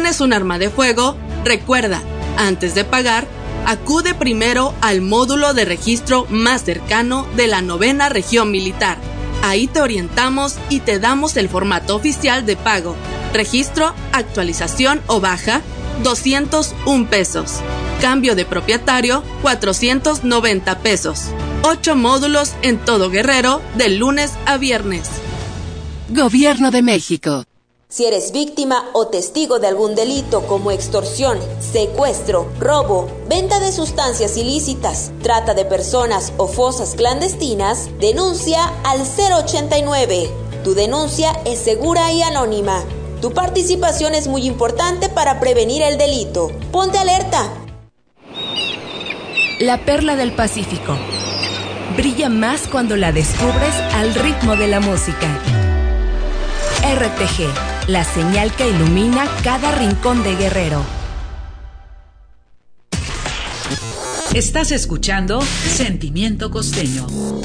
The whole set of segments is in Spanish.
tienes un arma de fuego, recuerda, antes de pagar, acude primero al módulo de registro más cercano de la 9ª Región Militar. Ahí te orientamos y te damos el formato oficial de pago. Registro, actualización o baja, 201 pesos. Cambio de propietario, 490 pesos. 8 módulos en todo Guerrero, de lunes a viernes. Gobierno de México. Si eres víctima o testigo de algún delito como extorsión, secuestro, robo, venta de sustancias ilícitas, trata de personas o fosas clandestinas, denuncia al 089. Tu denuncia es segura y anónima. Tu participación es muy importante para prevenir el delito. Ponte alerta. La perla del Pacífico brilla más cuando la descubres al ritmo de la música. RTG, la señal que ilumina cada rincón de Guerrero. Estás escuchando Sentimiento Costeño.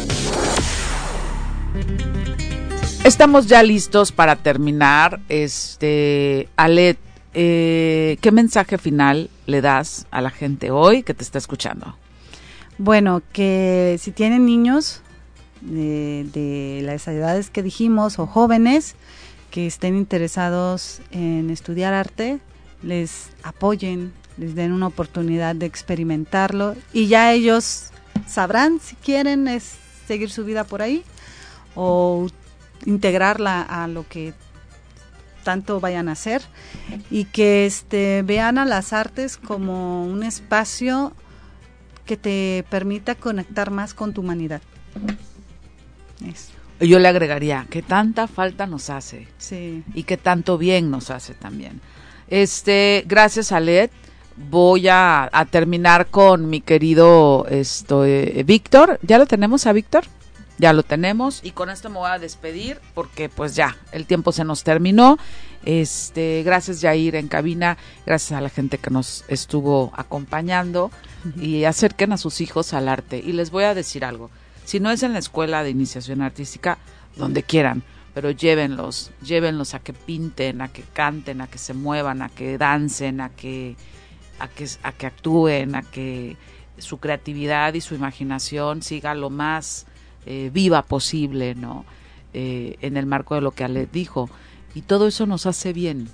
Estamos ya listos para terminar. Alet, ¿qué mensaje final le das a la gente hoy que te está escuchando? Bueno, que si tienen niños de las edades que dijimos o jóvenes que estén interesados en estudiar arte, les apoyen, les den una oportunidad de experimentarlo y ya ellos sabrán si quieren seguir su vida por ahí o integrarla a lo que tanto vayan a hacer, y que vean a las artes como un espacio que te permita conectar más con tu humanidad. Eso. Yo le agregaría que tanta falta nos hace, sí, y que tanto bien nos hace también. Gracias, Alet. Voy a terminar con mi querido Víctor. ¿Ya lo tenemos a Víctor? Ya lo tenemos, y con esto me voy a despedir porque pues ya, el tiempo se nos terminó. Gracias, Yair, en cabina, gracias a la gente que nos estuvo acompañando, y acerquen a sus hijos al arte. Y les voy a decir algo, si no es en la escuela de iniciación artística, donde quieran, pero llévenlos a que pinten, a que canten, a que se muevan, a que dancen, a que actúen, a que su creatividad y su imaginación siga lo más viva posible, ¿no? En el marco de lo que Ale dijo. Y todo eso nos hace bien.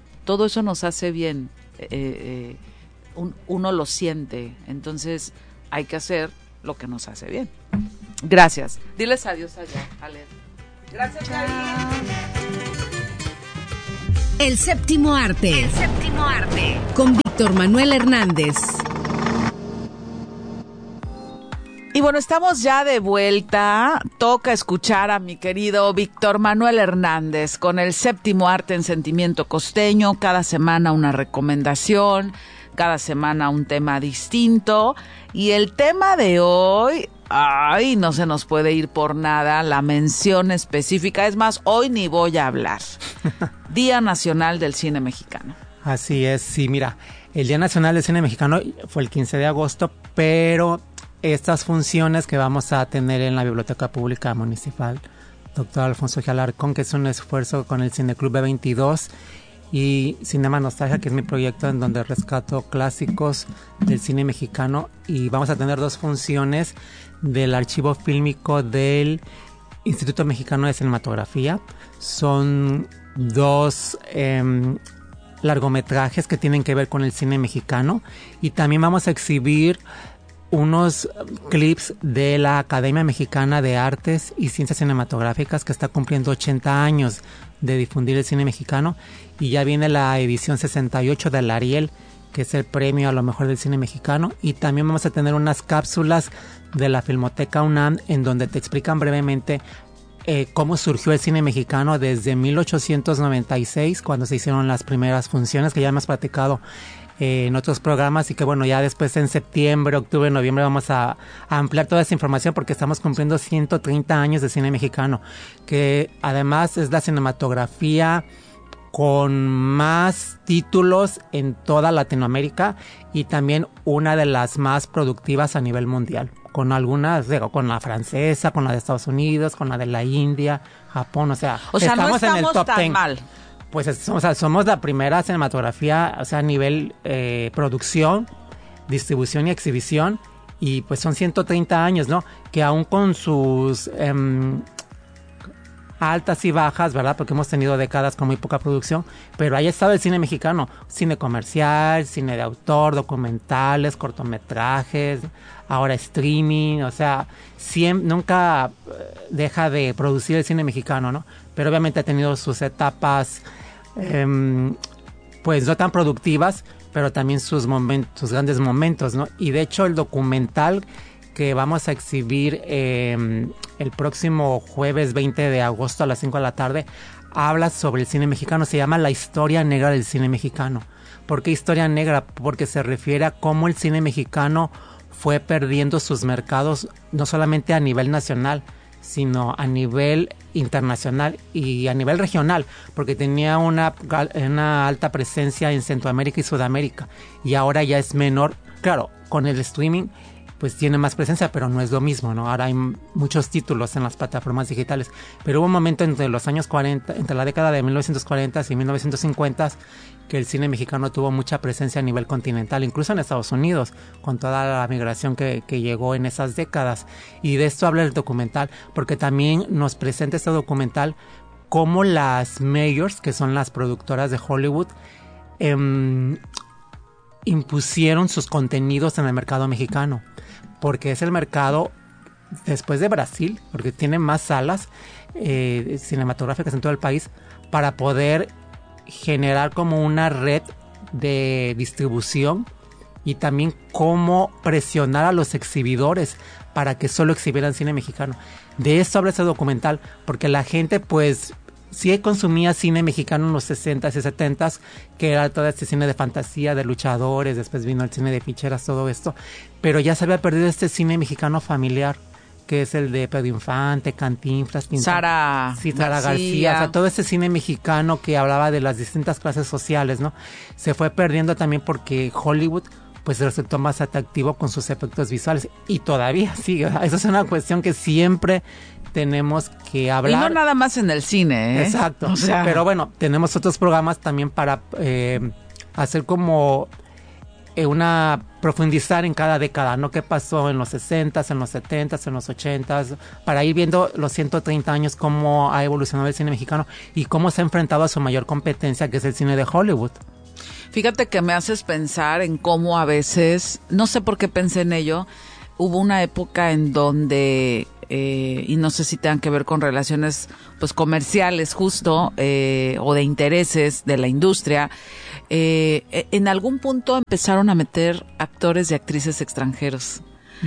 Uno lo siente. Entonces hay que hacer lo que nos hace bien. Gracias. Diles adiós allá, Ale. Gracias, Jair. El séptimo arte. Con Víctor Manuel Hernández. Y bueno, estamos ya de vuelta. Toca escuchar a mi querido Víctor Manuel Hernández con el séptimo arte en Sentimiento Costeño. Cada semana una recomendación, cada semana un tema distinto. Y el tema de hoy, no se nos puede ir por nada, la mención específica. Es más, hoy ni voy a hablar. Día Nacional del Cine Mexicano. Así es, sí, mira, el Día Nacional del Cine Mexicano fue el 15 de agosto, pero estas funciones que vamos a tener en la Biblioteca Pública Municipal Dr. Alfonso G. Alarcón, que es un esfuerzo con el Cineclub B22 y Cinema Nostalgia, que es mi proyecto en donde rescato clásicos del cine mexicano, y vamos a tener 2 funciones del archivo fílmico del Instituto Mexicano de Cinematografía. Son 2 largometrajes que tienen que ver con el cine mexicano, y también vamos a exhibir unos clips de la Academia Mexicana de Artes y Ciencias Cinematográficas, que está cumpliendo 80 años de difundir el cine mexicano, y ya viene la edición 68 del Ariel, que es el premio a lo mejor del cine mexicano. Y también vamos a tener unas cápsulas de la Filmoteca UNAM en donde te explican brevemente cómo surgió el cine mexicano desde 1896, cuando se hicieron las primeras funciones, que ya hemos platicado en otros programas, y que bueno, ya después en septiembre, octubre, noviembre vamos a ampliar toda esa información, porque estamos cumpliendo 130 años de cine mexicano, que además es la cinematografía con más títulos en toda Latinoamérica, y también una de las más productivas a nivel mundial, con algunas, con la francesa, con la de Estados Unidos, con la de la India, Japón, o sea no estamos en el top tan 10. mal. Pues somos la primera cinematografía, o sea, a nivel producción, distribución y exhibición, y pues son 130 años, ¿no? Que aún con sus altas y bajas, ¿verdad? Porque hemos tenido décadas con muy poca producción, pero ahí ha estado el cine mexicano, cine comercial, cine de autor, documentales, cortometrajes, ahora streaming, o sea, nunca deja de producir el cine mexicano, ¿no? Pero obviamente ha tenido sus etapas, pues no tan productivas, pero también sus grandes momentos, ¿no? Y de hecho el documental que vamos a exhibir el próximo jueves 20 de agosto a las 5 de la tarde habla sobre el cine mexicano, se llama La Historia Negra del Cine Mexicano. ¿Por qué historia negra? Porque se refiere a cómo el cine mexicano fue perdiendo sus mercados, no solamente a nivel nacional, sino a nivel internacional y a nivel regional, porque tenía una alta presencia en Centroamérica y Sudamérica, y ahora ya es menor. Claro, con el streaming pues tiene más presencia, pero no es lo mismo, ¿no? Ahora hay muchos títulos en las plataformas digitales, pero hubo un momento entre los años 40, entre la década de 1940 y 1950, que el cine mexicano tuvo mucha presencia a nivel continental, incluso en Estados Unidos, con toda la migración que llegó en esas décadas. Y de esto habla el documental, porque también nos presenta este documental cómo las majors, que son las productoras de Hollywood, impusieron sus contenidos en el mercado mexicano, porque es el mercado después de Brasil, porque tiene más salas cinematográficas en todo el país, para poder generar como una red de distribución, y también cómo presionar a los exhibidores para que solo exhibieran cine mexicano. De esto habla este documental, porque la gente pues sí consumía cine mexicano en los 60s y 70s, que era todo este cine de fantasía, de luchadores, después vino el cine de ficheras, todo esto, pero ya se había perdido este cine mexicano familiar, que es el de Pedro Infante, Cantinflas, Sara García, o sea, todo ese cine mexicano que hablaba de las distintas clases sociales, ¿no? Se fue perdiendo también porque Hollywood pues resultó más atractivo con sus efectos visuales, y todavía sigue, o sea, eso es una cuestión que siempre tenemos que hablar. Y no nada más en el cine, ¿eh? Exacto. O sea, pero bueno, tenemos otros programas también para hacer como profundizar en cada década, ¿no? ¿Qué pasó en los 60s, en los 70s, en los 80s? Para ir viendo los 130 años, cómo ha evolucionado el cine mexicano y cómo se ha enfrentado a su mayor competencia, que es el cine de Hollywood. Fíjate que me haces pensar en cómo a veces, no sé por qué pensé en ello, hubo una época en donde, y no sé si tengan que ver con relaciones pues comerciales justo, o de intereses de la industria, en algún punto empezaron a meter actores y actrices extranjeros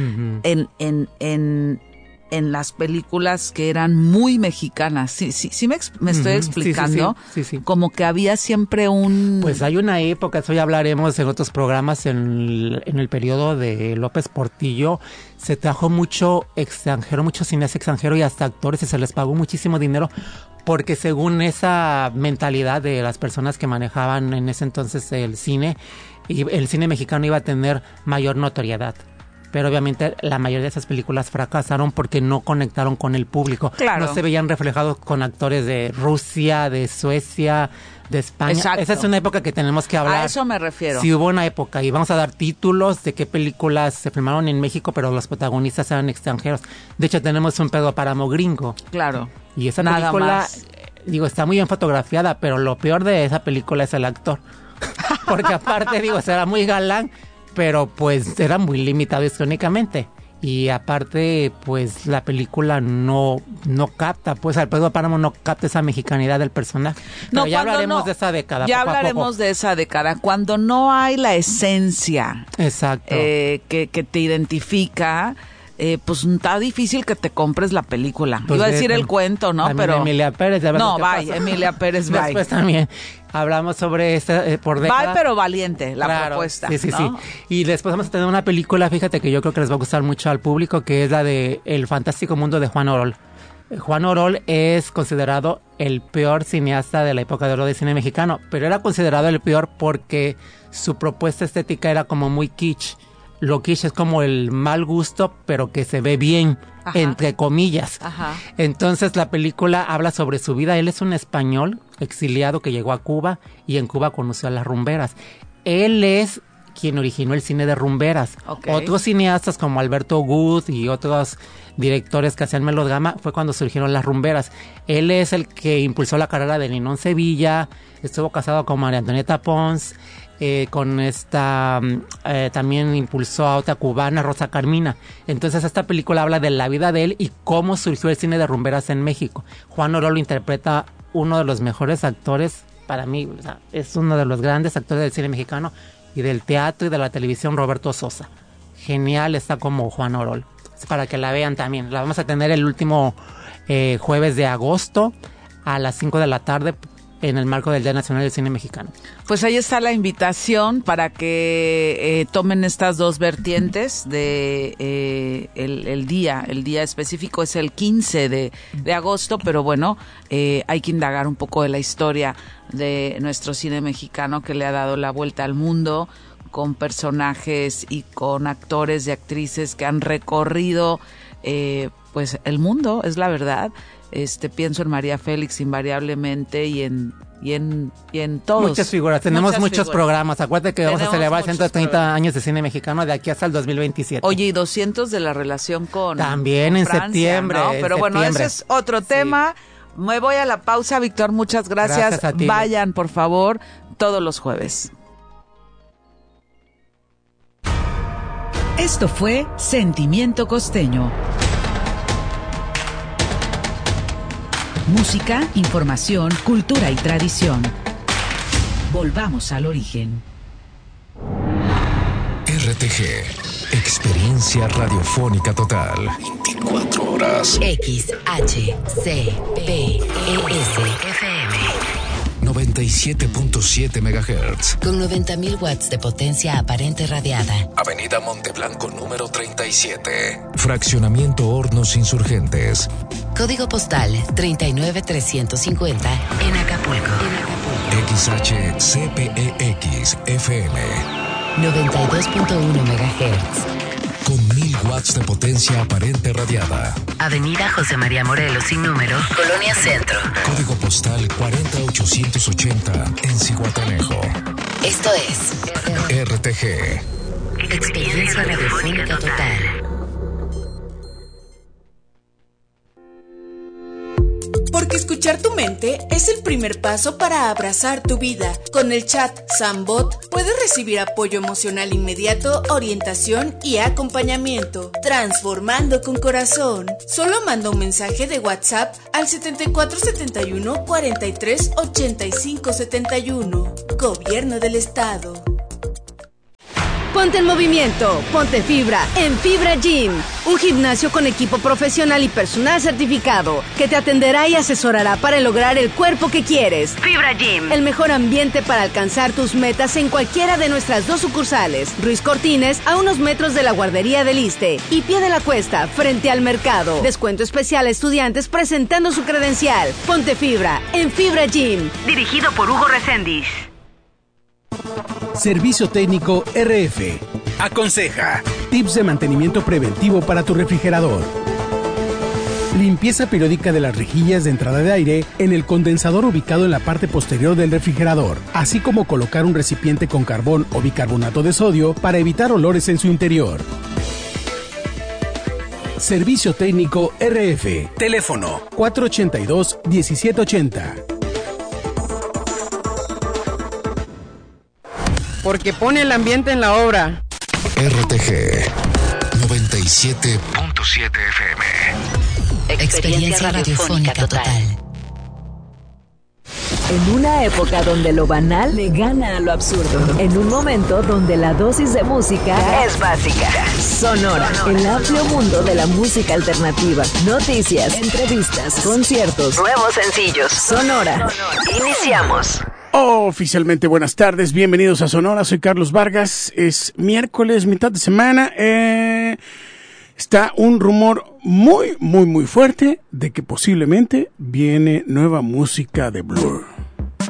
en las películas que eran muy mexicanas. Sí me estoy explicando. Sí. Como que había siempre un... Pues hay una época, eso ya hablaremos en otros programas, en el periodo de López Portillo, se trajo mucho extranjero, mucho cineasta extranjero y hasta actores, y se les pagó muchísimo dinero, porque según esa mentalidad de las personas que manejaban en ese entonces el cine mexicano iba a tener mayor notoriedad. Pero obviamente la mayoría de esas películas fracasaron porque no conectaron con el público. Claro. No se veían reflejados con actores de Rusia, de Suecia, de España. Exacto. Esa es una época que tenemos que hablar. A eso me refiero. Sí hubo una época, y vamos a dar títulos de qué películas se filmaron en México, pero los protagonistas eran extranjeros. De hecho, tenemos un Pedro Páramo gringo. Claro. Y esa Nada película, más. Está muy bien fotografiada, pero lo peor de esa película es el actor. Porque aparte, era muy galán, pero pues era muy limitado históricamente. Y aparte, pues la película no capta, pues Alfredo Páramo no capta esa mexicanidad del personaje. Pero ya hablaremos de esa década. Ya hablaremos de esa década, cuando no hay la esencia. Exacto. Que te identifica. Pues está difícil que te compres la película. Pues iba a decir el cuento, ¿no? Pero Emilia Pérez. No, bye, Emilia Pérez, bye. Después también hablamos sobre esta por década. Bye, pero valiente la propuesta. Sí. ¿no? Y después vamos a tener una película, fíjate, que yo creo que les va a gustar mucho al público, que es la de El fantástico mundo de Juan Orol. Juan Orol es considerado el peor cineasta de la época de oro del cine mexicano, pero era considerado el peor porque su propuesta estética era como muy kitsch. lo kitsch es como el mal gusto, pero que se ve bien, ajá, entre comillas. Ajá. Entonces la película habla sobre su vida. Él es un español exiliado que llegó a Cuba y en Cuba conoció a las rumberas. Él es quien originó el cine de rumberas. Okay. Otros cineastas como Alberto Good y otros directores que hacían melodrama fue cuando surgieron las rumberas. Él es el que impulsó la carrera de Ninón Sevilla, estuvo casado con María Antonieta Pons, con esta también impulsó a otra cubana, Rosa Carmina. Entonces esta película habla de la vida de él y cómo surgió el cine de rumberas en México. Juan Orol interpreta uno de los mejores actores, para mí, o sea, es uno de los grandes actores del cine mexicano y del teatro y de la televisión, Roberto Sosa. Genial está como Juan Orol. Es para que la vean también. La vamos a tener el último jueves de agosto a las 5 de la tarde en el marco del Día Nacional del Cine Mexicano. Pues ahí está la invitación para que tomen estas dos vertientes de el día específico es el 15 de agosto, pero bueno, hay que indagar un poco de la historia de nuestro cine mexicano que le ha dado la vuelta al mundo, con personajes y con actores y actrices que han recorrido pues el mundo, es la verdad. Pienso en María Félix invariablemente y en todos. Muchas figuras, tenemos muchos programas. Acuérdate que vamos a celebrar 130 años de cine mexicano de aquí hasta el 2027. Oye, y 200 de la relación con también con en Francia, septiembre. ¿no? Pero bueno, ese es otro tema. Me voy a la pausa, Víctor, muchas gracias. Gracias a ti. Vayan, por favor, todos los jueves. Esto fue Sentimiento Costeño. Música, información, cultura y tradición. Volvamos al origen. RTG, experiencia radiofónica total. 24 horas. XHCPES FM 97.7 MHz. con 90.000 watts de potencia aparente radiada. Avenida Monteblanco número 37. Fraccionamiento Hornos Insurgentes. Código postal 39350 en Acapulco. XHCPEX FM. 92.1 MHz. Con 1000 watts de potencia aparente radiada. Avenida José María Morelos sin número, Colonia Centro. Código postal 40880 en Zihuatanejo. Esto es RTG. Experiencia Radiofónica Total. Porque escuchar tu mente es el primer paso para abrazar tu vida. Con el chat Sambot puedes recibir apoyo emocional inmediato, orientación y acompañamiento. Transformando con corazón. Solo manda un mensaje de WhatsApp al 7471 43 85 71. Gobierno del Estado. Ponte en movimiento, ponte fibra en Fibra Gym, un gimnasio con equipo profesional y personal certificado que te atenderá y asesorará para lograr el cuerpo que quieres. Fibra Gym, el mejor ambiente para alcanzar tus metas en cualquiera de nuestras dos sucursales, Ruiz Cortines a unos metros de la guardería del Iste y Pie de la Cuesta frente al mercado. Descuento especial a estudiantes presentando su credencial. Ponte fibra en Fibra Gym, dirigido por Hugo Reséndiz. Servicio técnico RF. Aconseja. Tips de mantenimiento preventivo para tu refrigerador. Limpieza periódica de las rejillas de entrada de aire en el condensador ubicado en la parte posterior del refrigerador, así como colocar un recipiente con carbón o bicarbonato de sodio para evitar olores en su interior. Servicio técnico RF. Teléfono 482-1780. Porque pone el ambiente en la obra. RTG 97.7 FM. Experiencia radiofónica total. En una época donde lo banal le gana a lo absurdo. En un momento donde la dosis de música es básica. Sonora. El amplio mundo de la música alternativa. Noticias, entrevistas, conciertos, nuevos sencillos. Sonora. Iniciamos. Oficialmente buenas tardes, bienvenidos a Sonora, soy Carlos Vargas, es miércoles, mitad de semana, está un rumor muy fuerte de que posiblemente viene nueva música de Blur.